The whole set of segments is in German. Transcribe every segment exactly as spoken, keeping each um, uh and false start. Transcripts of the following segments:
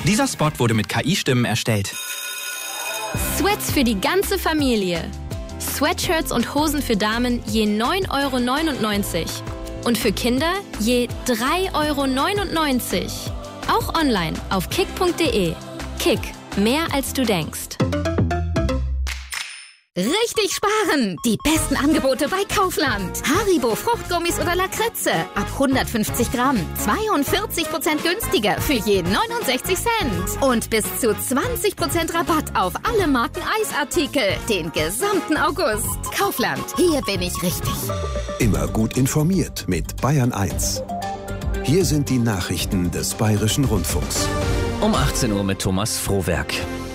Dieser Spot wurde mit K I-Stimmen erstellt. Sweats für die ganze Familie. Sweatshirts und Hosen für Damen je neun Euro neunundneunzig. Und für Kinder je drei Euro neunundneunzig. Auch online auf kick punkt de. Kick, mehr als du denkst. Richtig sparen! Die besten Angebote bei Kaufland. Haribo, Fruchtgummis oder Lakritze. Ab hundertfünfzig Gramm. zweiundvierzig Prozent günstiger für je neunundsechzig Cent. Und bis zu zwanzig Prozent Rabatt auf alle Marken Eisartikel. Den gesamten August. Kaufland, hier bin ich richtig. Immer gut informiert mit Bayern eins. Hier sind die Nachrichten des Bayerischen Rundfunks. Um achtzehn Uhr mit Thomas Frohwerk.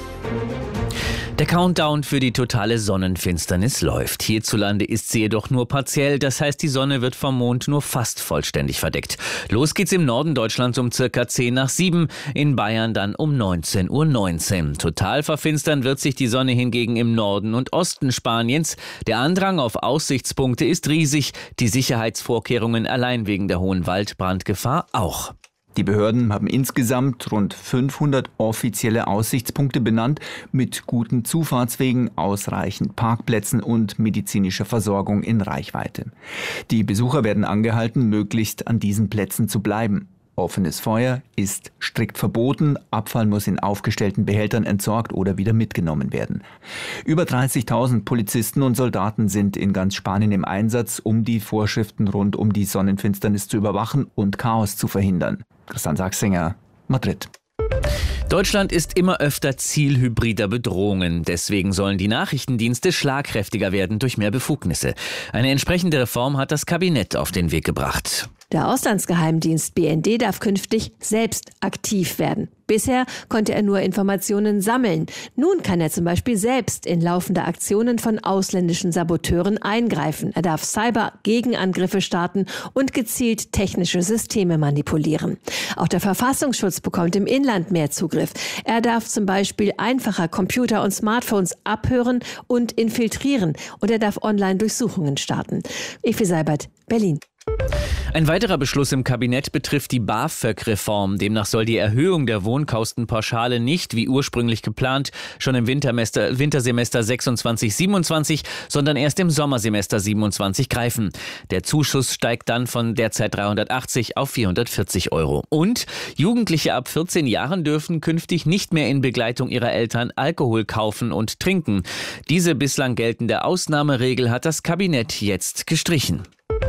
Der Countdown für die totale Sonnenfinsternis läuft. Hierzulande ist sie jedoch nur partiell, das heißt, die Sonne wird vom Mond nur fast vollständig verdeckt. Los geht's im Norden Deutschlands um circa zehn nach sieben, in Bayern dann um neunzehn Uhr neunzehn. Total verfinstern wird sich die Sonne hingegen im Norden und Osten Spaniens. Der Andrang auf Aussichtspunkte ist riesig, die Sicherheitsvorkehrungen allein wegen der hohen Waldbrandgefahr auch. Die Behörden haben insgesamt rund fünfhundert offizielle Aussichtspunkte benannt, mit guten Zufahrtswegen, ausreichend Parkplätzen und medizinischer Versorgung in Reichweite. Die Besucher werden angehalten, möglichst an diesen Plätzen zu bleiben. Offenes Feuer ist strikt verboten, Abfall muss in aufgestellten Behältern entsorgt oder wieder mitgenommen werden. Über dreißigtausend Polizisten und Soldaten sind in ganz Spanien im Einsatz, um die Vorschriften rund um die Sonnenfinsternis zu überwachen und Chaos zu verhindern. Christian Sachsinger, Madrid. Deutschland ist immer öfter Ziel hybrider Bedrohungen. Deswegen sollen die Nachrichtendienste schlagkräftiger werden durch mehr Befugnisse. Eine entsprechende Reform hat das Kabinett auf den Weg gebracht. Der Auslandsgeheimdienst B N D darf künftig selbst aktiv werden. Bisher konnte er nur Informationen sammeln. Nun kann er zum Beispiel selbst in laufende Aktionen von ausländischen Saboteuren eingreifen. Er darf Cyber-Gegenangriffe starten und gezielt technische Systeme manipulieren. Auch der Verfassungsschutz bekommt im Inland mehr Zugriff. Er darf zum Beispiel einfacher Computer und Smartphones abhören und infiltrieren. Und er darf Online-Durchsuchungen starten. Evi Seibert, Berlin. Ein weiterer Beschluss im Kabinett betrifft die BAföG-Reform. Demnach soll die Erhöhung der Wohnkostenpauschale nicht, wie ursprünglich geplant, schon im Wintersemester, Wintersemester sechsundzwanzig siebenundzwanzig, sondern erst im Sommersemester siebenundzwanzig greifen. Der Zuschuss steigt dann von derzeit dreihundertachtzig auf vierhundertvierzig Euro. Und Jugendliche ab vierzehn Jahren dürfen künftig nicht mehr in Begleitung ihrer Eltern Alkohol kaufen und trinken. Diese bislang geltende Ausnahmeregel hat das Kabinett jetzt gestrichen.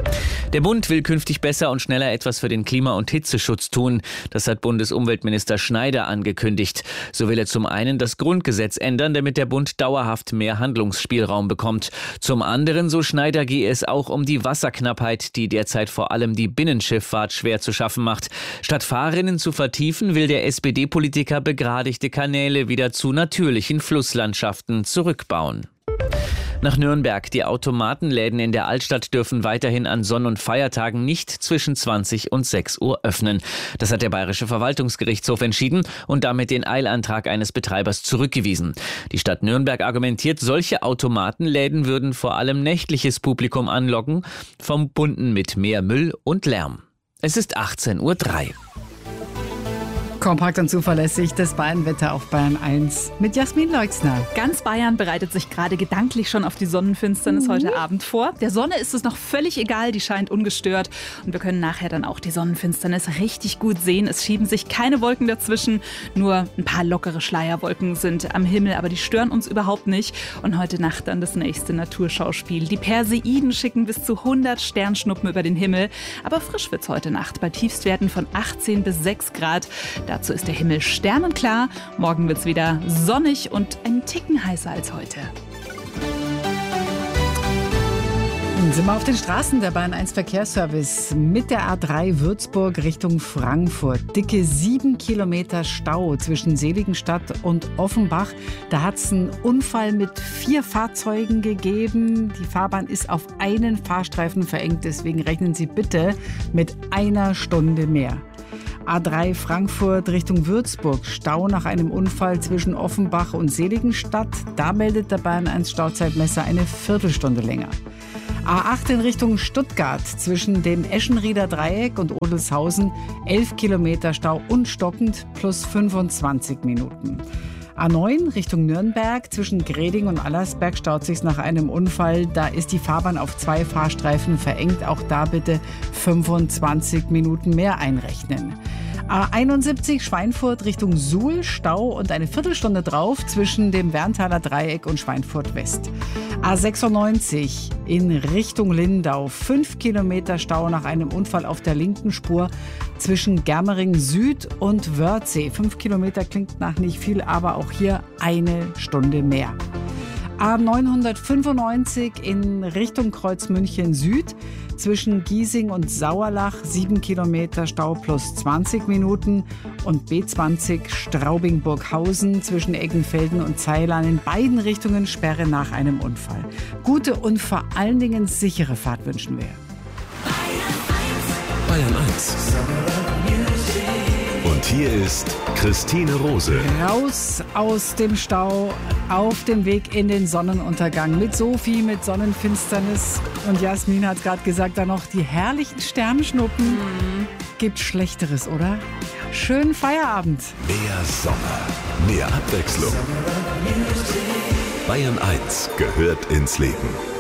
Der Bund will künftig besser und schneller etwas für den Klima- und Hitzeschutz tun. Das hat Bundesumweltminister Schneider angekündigt. So will er zum einen das Grundgesetz ändern, damit der Bund dauerhaft mehr Handlungsspielraum bekommt. Zum anderen, so Schneider, gehe es auch um die Wasserknappheit, die derzeit vor allem die Binnenschifffahrt schwer zu schaffen macht. Statt Fahrrinnen zu vertiefen, will der S P D-Politiker begradigte Kanäle wieder zu natürlichen Flusslandschaften zurückbauen. Nach Nürnberg. Die Automatenläden in der Altstadt dürfen weiterhin an Sonn- und Feiertagen nicht zwischen zwanzig und sechs Uhr öffnen. Das hat der Bayerische Verwaltungsgerichtshof entschieden und damit den Eilantrag eines Betreibers zurückgewiesen. Die Stadt Nürnberg argumentiert, solche Automatenläden würden vor allem nächtliches Publikum anlocken, verbunden mit mehr Müll und Lärm. Es ist achtzehn Uhr drei. Kompakt und zuverlässig das Bayernwetter auf Bayern eins mit Jasmin Leuxner. Ganz Bayern bereitet sich gerade gedanklich schon auf die Sonnenfinsternis mhm. heute Abend vor. Der Sonne ist es noch völlig egal, die scheint ungestört. Und wir können nachher dann auch die Sonnenfinsternis richtig gut sehen. Es schieben sich keine Wolken dazwischen, nur ein paar lockere Schleierwolken sind am Himmel, aber die stören uns überhaupt nicht. Und heute Nacht dann das nächste Naturschauspiel. Die Perseiden schicken bis zu hundert Sternschnuppen über den Himmel. Aber frisch wird's heute Nacht bei Tiefstwerten von achtzehn bis sechs Grad. Dazu ist der Himmel sternenklar. Morgen wird es wieder sonnig und ein Ticken heißer als heute. Dann sind wir auf den Straßen der Bayern eins Verkehrsservice mit der A drei Würzburg Richtung Frankfurt. Dicke sieben Kilometer Stau zwischen Seligenstadt und Offenbach. Da hat es einen Unfall mit vier Fahrzeugen gegeben. Die Fahrbahn ist auf einen Fahrstreifen verengt. Deswegen rechnen Sie bitte mit einer Stunde mehr. A drei Frankfurt Richtung Würzburg. Stau nach einem Unfall zwischen Offenbach und Seligenstadt. Da meldet der Bayern eins Stauzeitmesser eine Viertelstunde länger. A acht in Richtung Stuttgart zwischen dem Eschenrieder Dreieck und Odelshausen elf Kilometer Stau und stockend plus fünfundzwanzig Minuten. A neun Richtung Nürnberg zwischen Greding und Allersberg staut sich nach einem Unfall. Da ist die Fahrbahn auf zwei Fahrstreifen verengt. Auch da bitte fünfundzwanzig Minuten mehr einrechnen. A einundsiebzig Schweinfurt Richtung Suhl, Stau und eine Viertelstunde drauf zwischen dem Werntaler Dreieck und Schweinfurt West. A sechsundneunzig in Richtung Lindau, fünf Kilometer Stau nach einem Unfall auf der linken Spur zwischen Germering Süd und Wörthsee. Fünf Kilometer klingt nach nicht viel, aber auch hier eine Stunde mehr. A neunhundertfünfundneunzig in Richtung Kreuzmünchen Süd zwischen Giesing und Sauerlach, sieben Kilometer Stau plus zwanzig Minuten. Und B zwanzig Straubing-Burghausen zwischen Eggenfelden und Zeilern in beiden Richtungen Sperre nach einem Unfall. Gute und vor allen Dingen sichere Fahrt wünschen wir. Bayern eins. Und hier ist Christine Rose. Raus aus dem Stau, auf dem Weg in den Sonnenuntergang mit Sophie, mit Sonnenfinsternis. Und Jasmin hat gerade gesagt, da noch die herrlichen Sternschnuppen. Mhm. Gibt Schlechteres, oder? Schönen Feierabend. Mehr Sommer, mehr Abwechslung. Bayern eins gehört ins Leben.